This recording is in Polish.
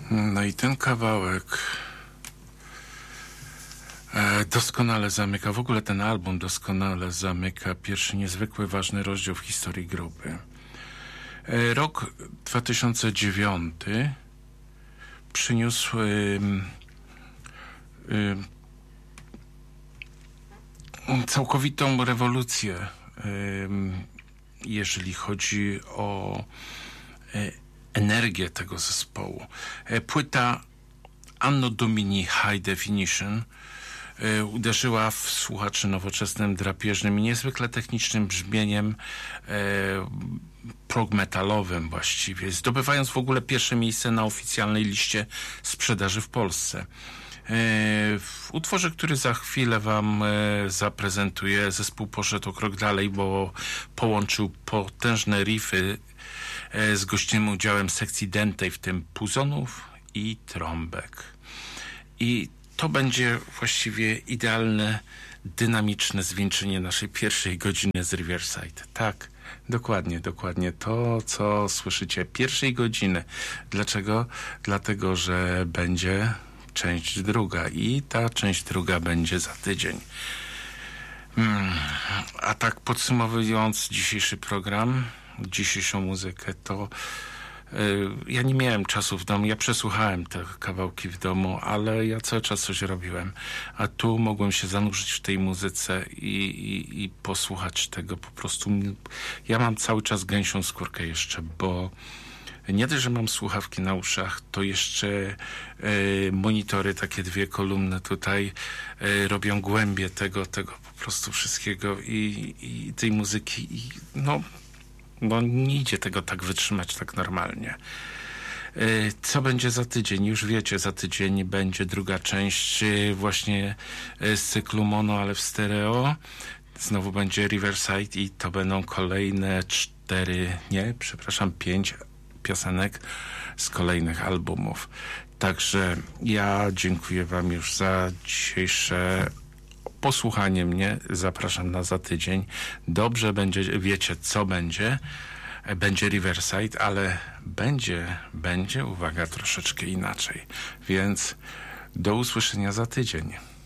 No i ten kawałek doskonale zamyka, w ogóle ten album doskonale zamyka pierwszy niezwykły, ważny rozdział w historii grupy. Rok 2009 przyniósł całkowitą rewolucję, jeżeli chodzi o energię tego zespołu. Płyta Anno Domini High Definition uderzyła w słuchaczy nowoczesnym, drapieżnym i niezwykle technicznym brzmieniem prog metalowym właściwie, zdobywając w ogóle pierwsze miejsce na oficjalnej liście sprzedaży w Polsce. W utworze, który za chwilę wam zaprezentuję, zespół poszedł o krok dalej, bo połączył potężne riffy z gościnnym udziałem sekcji dętej, w tym puzonów i trąbek. I to będzie właściwie idealne, dynamiczne zwieńczenie naszej pierwszej godziny z Riverside. Tak, dokładnie to, co słyszycie, pierwszej godziny. Dlaczego? Dlatego, że będzie część druga i ta część druga będzie za tydzień. A tak podsumowując dzisiejszy program, dzisiejszą muzykę, to ja nie miałem czasu w domu, ja przesłuchałem te kawałki w domu, ale ja cały czas coś robiłem, a tu mogłem się zanurzyć w tej muzyce i posłuchać tego po prostu. Ja mam cały czas gęsią skórkę jeszcze, bo nie dość, że mam słuchawki na uszach, to jeszcze monitory, takie dwie kolumny tutaj robią głębie tego po prostu wszystkiego i tej muzyki i no nie idzie tego tak wytrzymać tak normalnie. Co będzie za tydzień? Już wiecie, za tydzień będzie druga część właśnie z cyklu mono, ale w stereo. Znowu będzie Riverside i to będą kolejne 5 piosenek z kolejnych albumów. Także ja dziękuję wam już za dzisiejsze posłuchanie mnie. Zapraszam na za tydzień. Dobrze będzie, wiecie co będzie. Będzie Riverside, ale będzie, uwaga, troszeczkę inaczej. Więc do usłyszenia za tydzień.